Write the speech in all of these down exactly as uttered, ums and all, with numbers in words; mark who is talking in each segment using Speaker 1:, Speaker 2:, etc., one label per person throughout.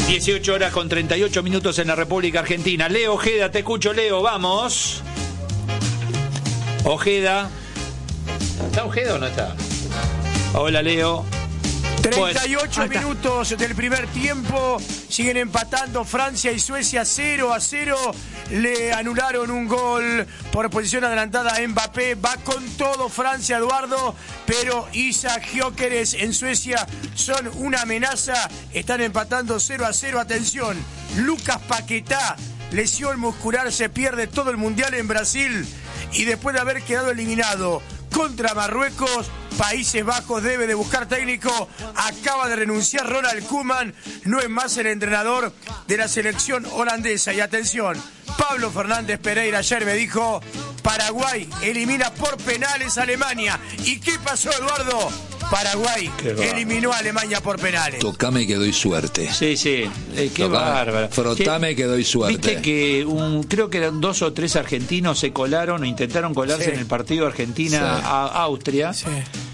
Speaker 1: dieciocho horas con treinta y ocho minutos en la República Argentina. Leo Ojeda, te escucho, Leo, vamos. Ojeda. ¿Está Ojeda o no está? Hola, Leo.
Speaker 2: treinta y ocho pues, minutos del primer tiempo. Siguen empatando Francia y Suecia cero a cero. Le anularon un gol por posición adelantada a Mbappé. Va con todo Francia, Eduardo. Pero Isaac Gyökeres en Suecia son una amenaza. Están empatando cero a cero. Atención, Lucas Paquetá, lesión muscular, se pierde todo el Mundial en Brasil. Y después de haber quedado eliminado contra Marruecos, Países Bajos debe de buscar técnico. Acaba de renunciar Ronald Koeman. No es más el entrenador de la selección holandesa. Y atención, Pablo Fernández Pereira ayer me dijo: Paraguay elimina por penales a Alemania. ¿Y qué pasó, Eduardo? Paraguay eliminó a Alemania por penales.
Speaker 3: Tocame que doy suerte.
Speaker 1: Sí, sí, eh, qué
Speaker 3: Tocame,
Speaker 1: bárbaro.
Speaker 3: Frotame que, que doy suerte.
Speaker 1: Viste que un, creo que eran dos o tres argentinos se colaron o intentaron colarse sí. en el partido Argentina-Austria. Sí.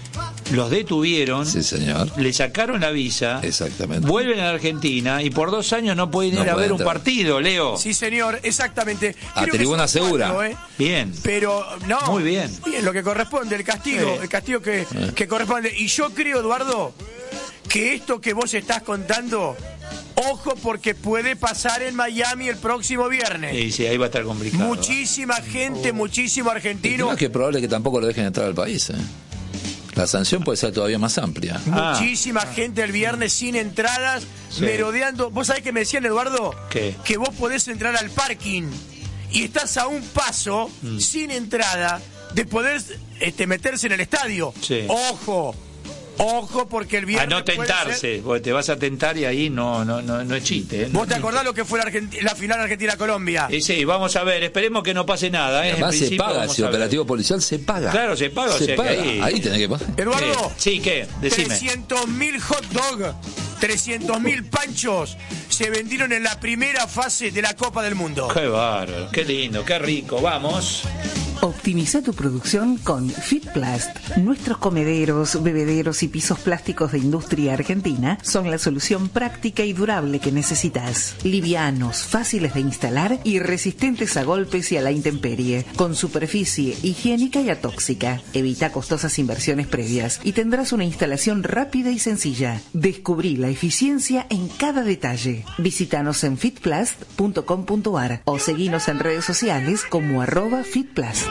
Speaker 1: Los detuvieron,
Speaker 3: sí, señor.
Speaker 1: Le sacaron la visa,
Speaker 3: exactamente.
Speaker 1: Vuelven a Argentina y por dos años no pueden no ir a ver entrar. un partido, Leo.
Speaker 2: Sí, señor, exactamente.
Speaker 3: A Creo tribuna segura.
Speaker 2: Cuatro, ¿eh?
Speaker 1: Bien.
Speaker 2: Pero no.
Speaker 1: Muy bien.
Speaker 2: Bien, lo que corresponde, el castigo, sí. el castigo que, eh. que corresponde. Y yo creo, Eduardo, que esto que vos estás contando, ojo, porque puede pasar en Miami el próximo viernes.
Speaker 1: Sí, sí, ahí va a estar complicado.
Speaker 2: Muchísima gente, oh. muchísimo argentino.
Speaker 3: Es que es probable que tampoco lo dejen entrar al país, ¿eh? La sanción puede ser todavía más amplia.
Speaker 2: Ah. Muchísima gente el viernes sin entradas, sí. merodeando. ¿Vos sabés que me decían, Eduardo?
Speaker 1: ¿Qué?
Speaker 2: Que vos podés entrar al parking y estás a un paso, mm. sin entrada, de poder este, meterse en el estadio.
Speaker 1: Sí.
Speaker 2: ¡Ojo! Ojo, porque el viernes.
Speaker 1: A no tentarse, ser... porque te vas a tentar y ahí no no no, no es chiste. ¿eh?
Speaker 2: ¿Vos
Speaker 1: no
Speaker 2: te acordás lo que fue la, Argent... la final Argentina-Colombia?
Speaker 1: Eh, sí, vamos a ver, esperemos que no pase nada. ¿eh?
Speaker 3: Además se paga, si operativo policial se paga.
Speaker 1: Claro, se paga.
Speaker 3: Se
Speaker 1: o sea,
Speaker 3: paga,
Speaker 1: ahí...
Speaker 3: ahí tenés que pagar.
Speaker 2: Eduardo,
Speaker 1: sí, ¿qué? Decime.
Speaker 2: trescientos mil hot dog, trescientos mil panchos se vendieron en la primera fase de la Copa del Mundo.
Speaker 1: Qué bárbaro, qué lindo, qué rico, vamos.
Speaker 4: Optimiza tu producción con Fitplast. Nuestros comederos, bebederos y pisos plásticos de industria argentina son la solución práctica y durable que necesitas. Livianos, fáciles de instalar y resistentes a golpes y a la intemperie, con superficie higiénica y atóxica. Evita costosas inversiones previas y tendrás una instalación rápida y sencilla. Descubrí la eficiencia en cada detalle. Visítanos en fitplast punto com punto ar o seguinos en redes sociales como arroba fitplast.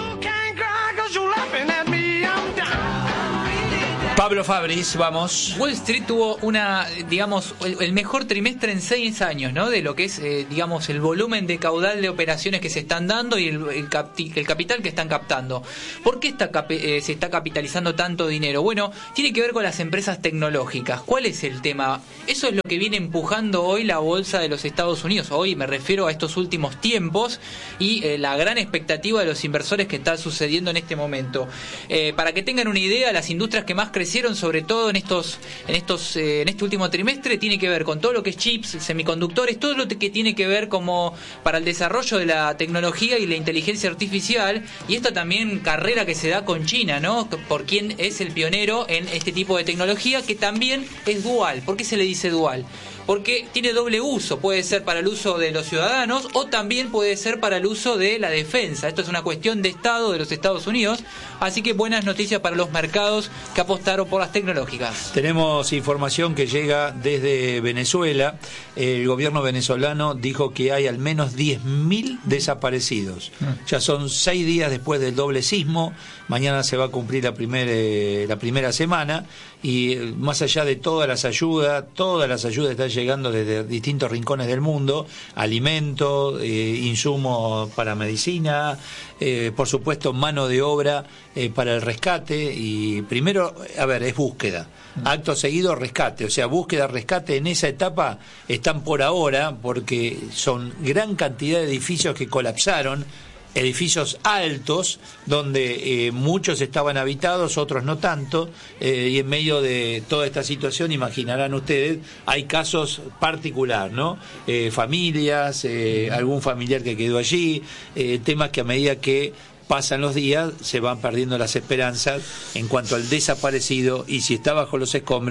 Speaker 1: Pablo Fabris, vamos.
Speaker 5: Wall Street tuvo una, digamos, el, el mejor trimestre en seis años, ¿no? De lo que es, eh, digamos, el volumen de caudal de operaciones que se están dando y el, el, capi, el capital que están captando. ¿Por qué está, eh, se está capitalizando tanto dinero? Bueno, tiene que ver con las empresas tecnológicas. ¿Cuál es el tema? Eso es lo que viene empujando hoy la bolsa de los Estados Unidos. Hoy me refiero a estos últimos tiempos y eh, la gran expectativa de los inversores que está sucediendo en este momento. Eh, para que tengan una idea, las industrias que más crecieron sobre todo en estos en estos eh, en este último trimestre tiene que ver con todo lo que es chips, semiconductores, todo lo que tiene que ver como para el desarrollo de la tecnología y la inteligencia artificial, y esta también carrera que se da con China, ¿no? Por quién es el pionero en este tipo de tecnología, que también es dual. ¿Por qué se le dice dual? Porque tiene doble uso, puede ser para el uso de los ciudadanos o también puede ser para el uso de la defensa. Esto es una cuestión de Estado de los Estados Unidos, así que buenas noticias para los mercados que apostaron por las tecnológicas.
Speaker 1: Tenemos información que llega desde Venezuela. El gobierno venezolano dijo que hay al menos diez mil desaparecidos. Mm. Ya son seis días después del doble sismo. Mañana se va a cumplir la, primer, eh, la primera semana. Y más allá de todas las ayudas, todas las ayudas están llegando desde distintos rincones del mundo, alimentos, eh, insumos para medicina, eh, por supuesto mano de obra eh, para el rescate. Y primero, a ver, es búsqueda, acto seguido rescate, o sea, búsqueda, rescate. En esa etapa están por ahora, porque son gran cantidad de edificios que colapsaron, edificios altos donde eh, muchos estaban habitados, otros no tanto, eh, y en medio de toda esta situación, imaginarán ustedes, hay casos particulares, ¿no? Eh, familias, eh, algún familiar que quedó allí, eh, temas que a medida que pasan los días se van perdiendo las esperanzas en cuanto al desaparecido, y si está bajo los escombros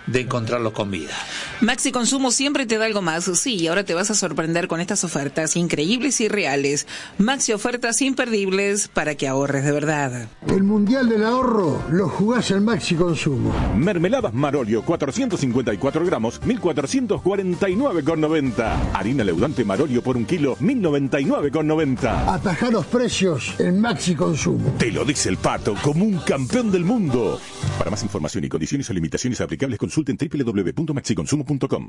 Speaker 1: de encontrarlos con vida.
Speaker 4: Maxi Consumo siempre te da algo más. Sí, y ahora te vas a sorprender con estas ofertas increíbles y reales. Maxi ofertas imperdibles para que ahorres de verdad.
Speaker 6: El Mundial del Ahorro lo jugás en Maxi Consumo.
Speaker 7: Mermeladas Marolio, cuatrocientos cincuenta y cuatro gramos, mil cuatrocientos cuarenta y nueve con noventa. Harina leudante Marolio por un kilo, mil noventa y nueve con noventa.
Speaker 6: Atajá los precios en Maxi Consumo.
Speaker 7: Te lo dice el Pato como un campeón del mundo. Para más información y condiciones o limitaciones aplicables, consulten doble u doble u doble u punto maxi consumo punto com.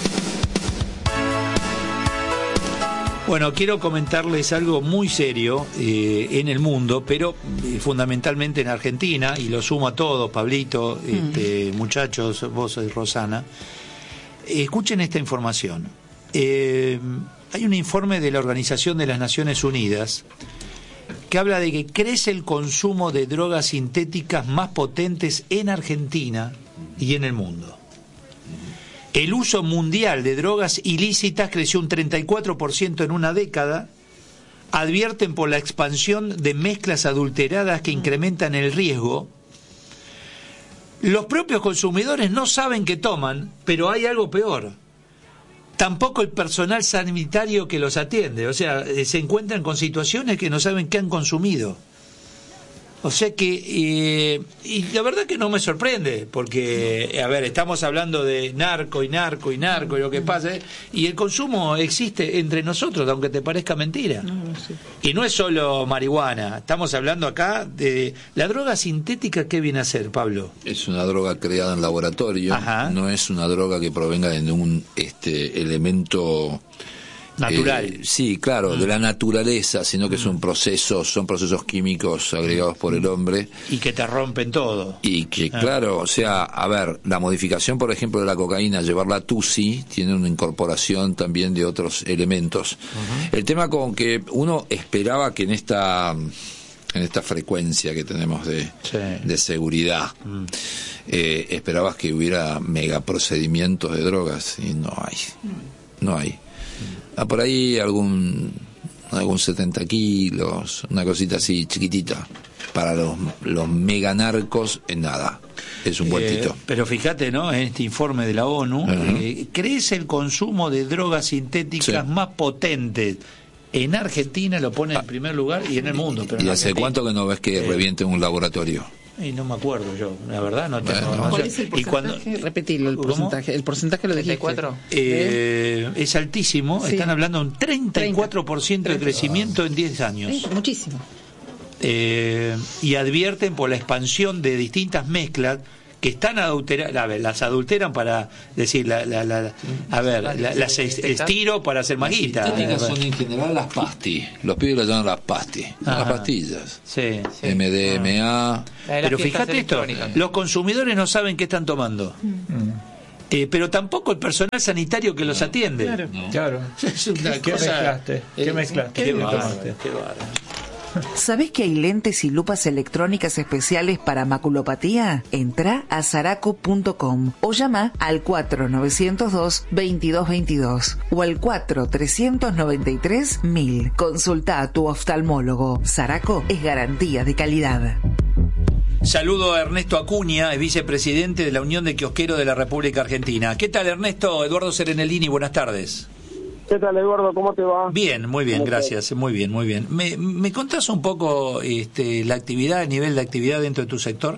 Speaker 1: Bueno, quiero comentarles algo muy serio eh, en el mundo, pero eh, fundamentalmente en Argentina, y lo sumo a todos, Pablito, este, mm. muchachos, vos y Rosana. Eh, escuchen esta información. Eh, hay un informe de la Organización de las Naciones Unidas que habla de que crece el consumo de drogas sintéticas más potentes en Argentina y en el mundo. El uso mundial de drogas ilícitas creció un treinta y cuatro por ciento en una década. Advierten por la expansión de mezclas adulteradas que incrementan el riesgo. Los propios consumidores no saben qué toman, pero hay algo peor. Tampoco el personal sanitario que los atiende. O sea, se encuentran con situaciones que no saben qué han consumido. O sea que, eh, y la verdad que no me sorprende, porque, a ver, estamos hablando de narco y narco y narco y lo que pasa, ¿eh? Y el consumo existe entre nosotros, aunque te parezca mentira. No, no sé. Y no es solo marihuana, estamos hablando acá de la droga sintética. ¿Qué viene a ser, Pablo?
Speaker 3: Es una droga creada en laboratorio. Ajá. No es una droga que provenga de un este elemento
Speaker 1: natural.
Speaker 3: Eh, sí, claro, mm. de la naturaleza, sino que mm. es un proceso, son procesos químicos agregados por el hombre.
Speaker 1: Y que te rompen todo.
Speaker 3: Y que, ah. claro, o sea, a ver, la modificación, por ejemplo, de la cocaína, llevarla a Tusi, tiene una incorporación también de otros elementos. Uh-huh. El tema con que uno esperaba que en esta en esta frecuencia que tenemos de, sí. de seguridad, mm. eh, esperabas que hubiera megaprocedimientos de drogas, y no hay, mm. no hay. Ah, por ahí algún algún setenta kilos, una cosita así chiquitita. Para los, los meganarcos, en nada. Es un vueltito.
Speaker 1: Eh, pero fíjate, ¿no? En este informe de la ONU, uh-huh. eh, crece el consumo de drogas sintéticas sí. más potentes. En Argentina lo pone en primer lugar y en el mundo. Pero
Speaker 3: ¿Y hace Argentina, cuánto que no ves que eh, reviente un laboratorio?
Speaker 1: Y no me acuerdo yo, la verdad no tengo.
Speaker 4: Bueno, ¿cuál es el porcentaje? Y cuando, Repetirlo, el porcentaje. El porcentaje lo dijiste.
Speaker 5: treinta y cuatro
Speaker 1: Eh, es altísimo, sí. Están hablando de un treinta y cuatro por ciento de crecimiento en diez años.
Speaker 4: Sí, muchísimo.
Speaker 1: Eh, y advierten por la expansión de distintas mezclas que están adulteradas, a ver, las adulteran para decir, la, la, la, a ver, la, las estiro para hacer más guita.
Speaker 3: Las sintéticas son en general las pastis, los pibes las llaman las pastis, las pastillas.
Speaker 1: Sí, sí.
Speaker 3: M D M A.
Speaker 1: Ah. Pero fíjate esto, los consumidores no saben qué están tomando. Mm. Eh, pero tampoco el personal sanitario que los atiende.
Speaker 2: Claro,
Speaker 1: no.
Speaker 2: claro.
Speaker 1: Es una
Speaker 2: ¿Qué
Speaker 1: cosa,
Speaker 2: mezclaste? ¿Qué mezclaste?
Speaker 1: ¿Qué bárbaro? Qué bárbaro.
Speaker 4: ¿Sabés que hay lentes y lupas electrónicas especiales para maculopatía? Entra a zaraco punto com o llama al cuatro nueve cero dos, veintidós veintidós o al cuatro tres nueve tres, mil. Consulta a tu oftalmólogo. Zaraco es garantía de calidad.
Speaker 1: Saludo a Ernesto Acuña, es vicepresidente de la Unión de Kiosqueros de la República Argentina. ¿Qué tal, Ernesto? Eduardo Serenellini, buenas tardes.
Speaker 8: ¿Qué tal, Eduardo? ¿Cómo te va?
Speaker 1: Bien, muy bien, gracias. Muy bien, muy bien. ¿Me, me contás un poco este, la actividad, el nivel de actividad dentro de tu sector?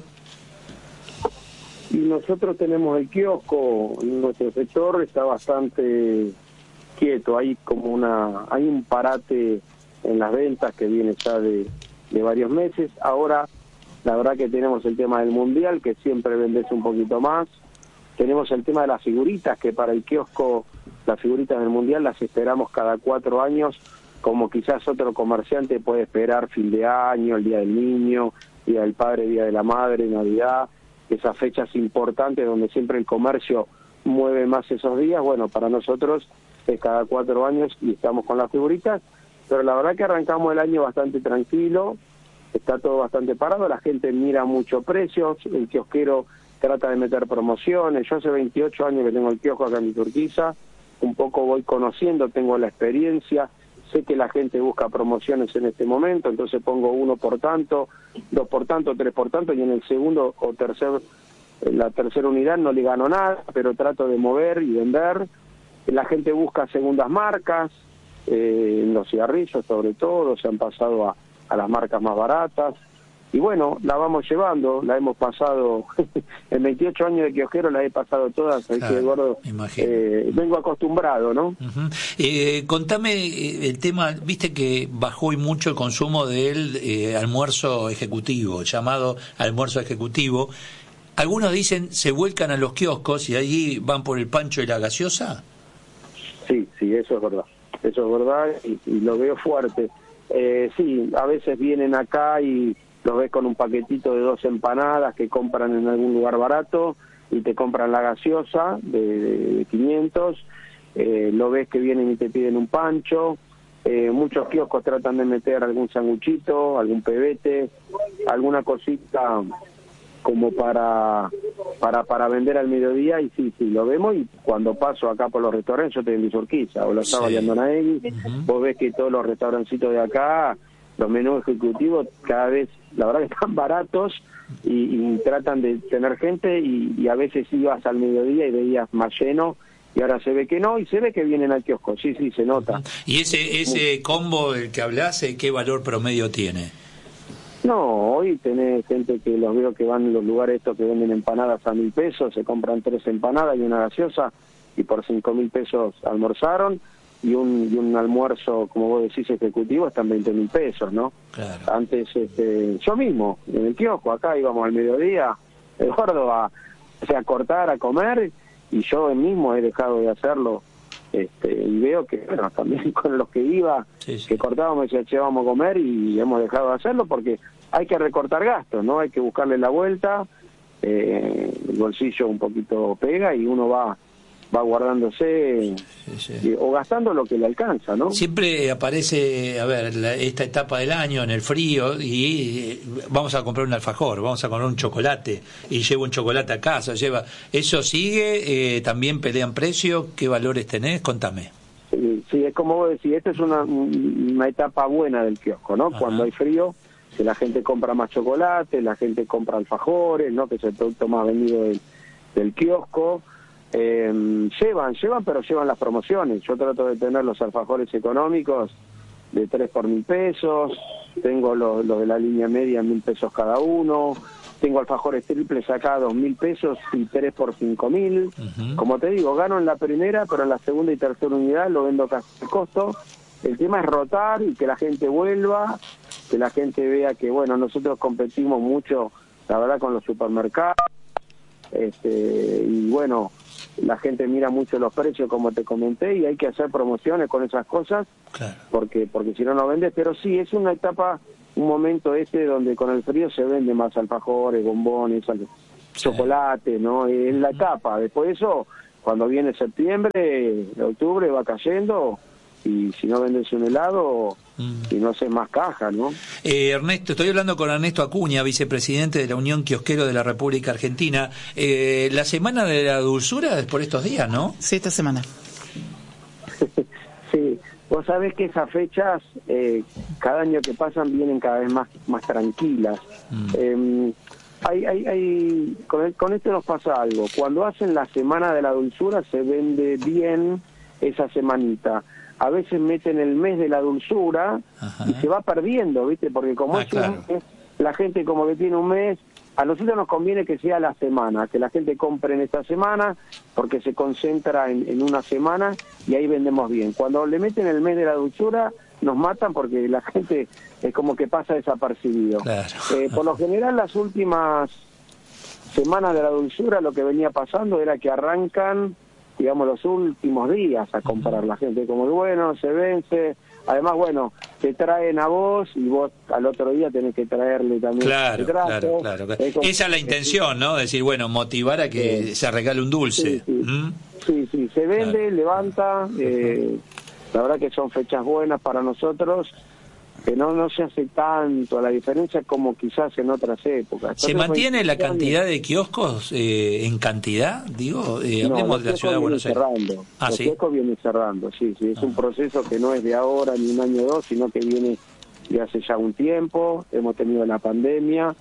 Speaker 8: Y nosotros tenemos el kiosco, nuestro sector está bastante quieto, hay como una, hay un parate en las ventas que viene ya de, de varios meses. Ahora, la verdad que tenemos el tema del Mundial, que siempre vendes un poquito más. Tenemos el tema de las figuritas, que para el kiosco, las figuritas del Mundial las esperamos cada cuatro años, como quizás otro comerciante puede esperar fin de año, el Día del Niño, Día del Padre, Día de la Madre, Navidad, esas fechas importantes donde siempre el comercio mueve más esos días. Bueno, para nosotros es cada cuatro años y estamos con las figuritas, pero la verdad que arrancamos el año bastante tranquilo, está todo bastante parado, la gente mira mucho precios, el kiosquero trata de meter promociones. Yo hace veintiocho años que tengo el kiosco acá en Viturquiza, un poco voy conociendo, tengo la experiencia, sé que la gente busca promociones en este momento, entonces pongo uno por tanto, dos por tanto, tres por tanto, y en el segundo o tercer la tercera unidad no le gano nada, pero trato de mover y vender. La gente busca segundas marcas, eh, en los cigarrillos sobre todo, se han pasado a, a las marcas más baratas. Y bueno, la vamos llevando, la hemos pasado, en veintiocho años de kiosquero la he pasado todas, así
Speaker 1: claro,
Speaker 8: que gordo, eh, vengo acostumbrado, ¿no?
Speaker 1: Uh-huh. eh, contame el tema, viste que bajó hoy mucho el consumo del eh, almuerzo ejecutivo, llamado almuerzo ejecutivo. Algunos dicen, se vuelcan a los kioscos y allí van por el pancho y la gaseosa.
Speaker 8: Sí, sí, eso es verdad, eso es verdad y, y lo veo fuerte. Eh, sí, a veces vienen acá y los ves con un paquetito de dos empanadas que compran en algún lugar barato y te compran la gaseosa de, de, de quinientos, eh, lo ves que vienen y te piden un pancho, eh, muchos kioscos tratan de meter algún sanguchito, algún pebete, alguna cosita como para para para vender al mediodía, y sí, sí, lo vemos. Y cuando paso acá por los restaurantes, yo estoy en Villurquiza o lo estaba
Speaker 1: sí.
Speaker 8: viendo en Aegui, uh-huh. Vos ves que todos los restaurancitos de acá, los menús ejecutivos cada vez, la verdad que están baratos y, y tratan de tener gente, y, y a veces ibas al mediodía y veías más lleno, y ahora se ve que no, y se ve que vienen al kiosco, sí, sí, se nota.
Speaker 1: Uh-huh. ¿Y ese ese combo del que hablas, qué valor promedio tiene?
Speaker 8: No, hoy tenés gente que los veo que van en los lugares estos que venden empanadas a mil pesos, se compran tres empanadas y una gaseosa, y por cinco mil pesos almorzaron, y un y un almuerzo, como vos decís, ejecutivo, están veinte mil pesos, ¿no?
Speaker 1: Claro.
Speaker 8: Antes, este, yo mismo, en el kiosco, acá íbamos al mediodía, el gordo, a, o sea, a cortar, a comer, y yo mismo he dejado de hacerlo, este, y veo que, bueno, también con los que iba,
Speaker 1: sí, sí.
Speaker 8: que cortábamos y decía, vamos a comer, y hemos dejado de hacerlo porque hay que recortar gastos, ¿no? Hay que buscarle la vuelta, eh, el bolsillo un poquito pega y uno va va guardándose sí, sí. o gastando lo que le alcanza, ¿no?
Speaker 1: Siempre aparece, a ver, la, esta etapa del año en el frío y eh, vamos a comprar un alfajor, vamos a comprar un chocolate y llevo un chocolate a casa, lleva, ¿eso sigue? Eh, ¿También pelean precio? ¿Qué valores tenés? Contame.
Speaker 8: Sí, sí, es como vos decís, esta es una, una etapa buena del kiosco, ¿no? Ajá. Cuando hay frío, que la gente compra más chocolate, la gente compra alfajores, ¿no? Que es el producto más vendido del, del kiosco. Eh, llevan, llevan, pero llevan las promociones. Yo trato de tener los alfajores económicos de tres por mil pesos, tengo los, los de la línea media mil pesos cada uno, tengo alfajores triples acá dos mil pesos y tres por cinco mil. Uh-huh. Como te digo, gano en la primera, pero en la segunda y tercera unidad lo vendo casi al costo. El tema es rotar y que la gente vuelva, que la gente vea que, bueno, nosotros competimos mucho, la verdad, con los supermercados, este, y bueno, la gente mira mucho los precios, como te comenté, y hay que hacer promociones con esas cosas, claro. porque porque si no, no vendes. Pero sí, es una etapa, un momento este donde con el frío se vende más alfajores, bombones, sí. chocolate, ¿no? Es la etapa. Después de eso, cuando viene septiembre, octubre, va cayendo, y si no vendes un helado, mm. y no haces más caja, ¿no?
Speaker 1: Eh, Ernesto, estoy hablando con Ernesto Acuña, vicepresidente de la Unión Kiosquero de la República Argentina. Eh, la Semana de la Dulzura es por estos días, ¿no?
Speaker 9: Sí, esta semana.
Speaker 8: Sí, vos sabés que esas fechas, eh, cada año que pasan, vienen cada vez más, más tranquilas. Mm. Eh, hay, hay, hay, con, el, con esto nos pasa algo. Cuando hacen la Semana de la Dulzura, se vende bien esa semanita. A veces meten el mes de la dulzura, ajá, y se va perdiendo, ¿viste? Porque como ah, es claro. un mes, la gente como que tiene un mes, a nosotros nos conviene que sea la semana, que la gente compre en esta semana, porque se concentra en, en una semana y ahí vendemos bien. Cuando le meten el mes de la dulzura, nos matan porque la gente es como que pasa desapercibido. Claro. Eh, por lo general, las últimas semanas de la dulzura, lo que venía pasando era que arrancan, digamos, los últimos días a comprar. La gente como, bueno, se vence, además, bueno, te traen a vos y vos al otro día tenés que traerle también.
Speaker 1: Claro, claro, claro, claro. Es como, esa es la intención, ¿no? Decir, bueno, motivar a que eh, se regale un dulce.
Speaker 8: Sí, sí,
Speaker 1: ¿Mm?
Speaker 8: sí, sí, se vende, claro. levanta, eh, la verdad que son fechas buenas para nosotros, que no no se hace tanto la diferencia como quizás en otras épocas. Entonces,
Speaker 1: ¿se mantiene la cantidad de kioscos eh, en cantidad? Digo, eh,
Speaker 8: no,
Speaker 1: hablemos de la ciudad de Buenos Aires.
Speaker 8: Cerrando.
Speaker 1: Ah,
Speaker 8: los
Speaker 1: ¿sí?
Speaker 8: kioscos vienen cerrando, sí, sí, es ah. un proceso que no es de ahora ni un año o dos, sino que viene de hace ya un tiempo. Hemos tenido la pandemia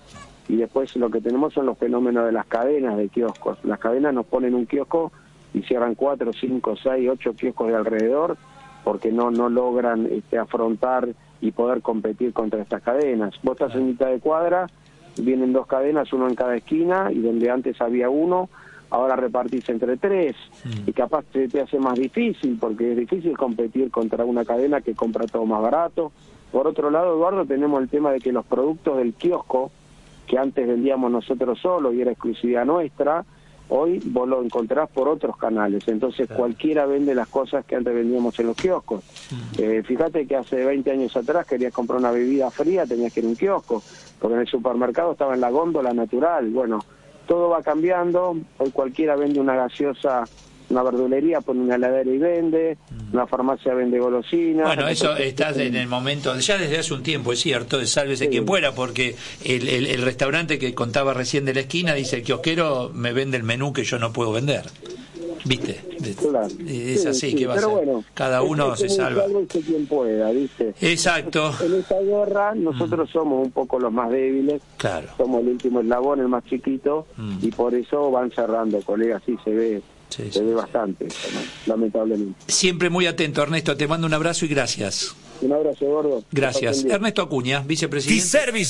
Speaker 8: y después lo que tenemos son los fenómenos de las cadenas de kioscos. Las cadenas nos ponen un kiosco y cierran cuatro, cinco, seis, ocho kioscos de alrededor porque no no logran este, afrontar y poder competir contra estas cadenas. Vos estás en mitad de cuadra, vienen dos cadenas, uno en cada esquina, y donde antes había uno, ahora repartís entre tres, mm. y capaz te, te hace más difícil, porque es difícil competir contra una cadena que compra todo más barato. Por otro lado, Eduardo, tenemos el tema de que los productos del kiosco, que antes vendíamos nosotros solos y era exclusividad nuestra, hoy vos lo encontrás por otros canales, entonces claro. cualquiera vende las cosas que antes vendíamos en los kioscos. Mm. Eh, fíjate que hace veinte años atrás querías comprar una bebida fría, tenías que ir a un kiosco, porque en el supermercado estaba en la góndola natural. Bueno, todo va cambiando, hoy cualquiera vende una gaseosa, una verdulería pone una heladera y vende, mm. una farmacia vende golosinas.
Speaker 1: Bueno, eso estás en el momento, ya desde hace un tiempo, es cierto, de sálvese sí. quien pueda, porque el, el, el restaurante que contaba recién de la esquina dice, el kiosquero me vende el menú que yo no puedo vender. ¿Viste?
Speaker 8: Claro.
Speaker 1: Es así,
Speaker 8: sí,
Speaker 1: que va
Speaker 8: pero
Speaker 1: a ser.
Speaker 8: Bueno,
Speaker 1: cada uno se salva.
Speaker 8: Quien pueda, ¿viste?
Speaker 1: Exacto.
Speaker 8: En esta guerra nosotros mm. somos un poco los más débiles,
Speaker 1: claro.
Speaker 8: somos el último eslabón, el más chiquito, mm. y por eso van cerrando, colegas, sí se ve. Sí, se sí, ve sí. bastante, ¿no? Lamentablemente.
Speaker 1: Siempre muy atento, Ernesto. Te mando un abrazo y gracias.
Speaker 8: Un abrazo, gordo.
Speaker 1: Gracias. Ernesto Acuña, vicepresidente.